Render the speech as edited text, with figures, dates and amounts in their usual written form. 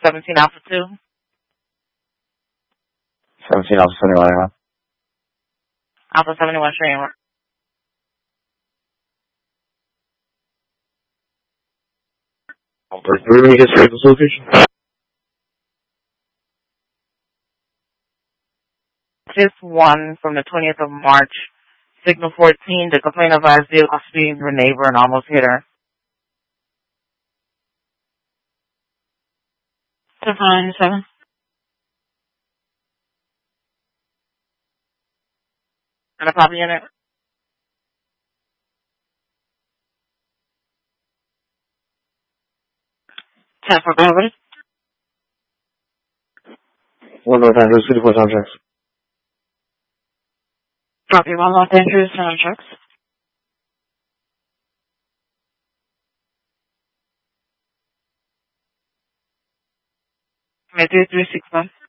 17 Alpha 2. 17 Alpha 71. Alpha 71 Stream. Where do we get to this location? This one from the 20th of March. Signal 14, the complaint of our vehicle speeding her neighbor and almost hit her. 7. And a copy unit. 10 for gravity. One more time, there's 54 contracts. Copy 1 Los Angeles contracts. Matthew 361.